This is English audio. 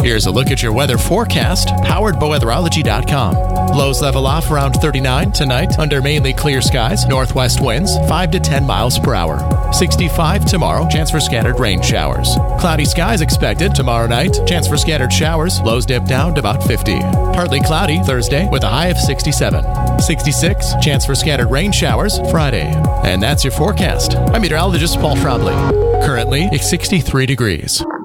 Here's a look at your weather forecast, powered by weatherology.com. Lows level off around 39 tonight under mainly clear skies. Northwest winds 5 to 10 miles per hour. 65 tomorrow, chance for scattered rain showers. Cloudy skies expected tomorrow night. Chance for scattered showers. Lows dip down to about 50. Partly cloudy Thursday with a high of 67. 66, chance for scattered rain showers Friday. And that's your forecast. I'm meteorologist Paul Trombley. Currently, it's 63 degrees.